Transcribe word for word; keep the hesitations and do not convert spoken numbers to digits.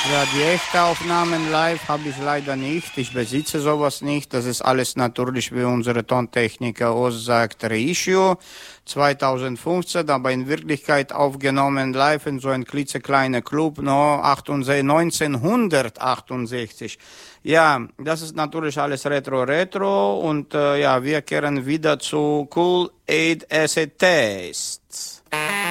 Ja, die echten Aufnahmen live habe ich leider nicht. Ich besitze sowas nicht. Das ist alles natürlich, wie unsere Tontechniker Oz sagt, Reissue zweitausendfünfzehn, aber in Wirklichkeit aufgenommen live in so ein klitzekleiner Club, no, neunzehnhundertachtundsechzig. Ja, das ist natürlich alles Retro-Retro und äh, ja, wir kehren wieder zu Cool Aid as a Taste.